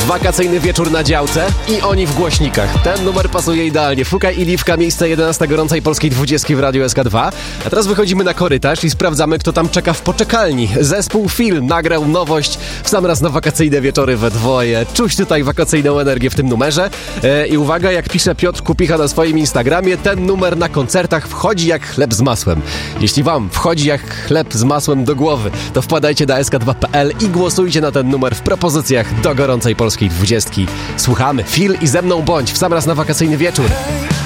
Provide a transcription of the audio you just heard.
Wakacyjny wieczór na działce i oni w głośnikach. Ten numer pasuje idealnie. Fukaj i Liwka, miejsce 11 gorącej polskiej 20 w Radiu SK2. A teraz wychodzimy na korytarz i sprawdzamy, kto tam czeka w poczekalni. Zespół Film nagrał nowość w sam raz na wakacyjne wieczory we dwoje. Czuć tutaj wakacyjną energię w tym numerze. I uwaga, jak pisze Piotr Kupicha na swoim Instagramie, ten numer na koncertach wchodzi jak chleb z masłem. Jeśli wam wchodzi jak chleb z masłem do głowy, to wpadajcie na sk2.pl i głosujcie na ten numer w propozycjach do gorącej polskiej 20. Słuchamy. Fil i ze mną bądź w sam raz na wakacyjny wieczór.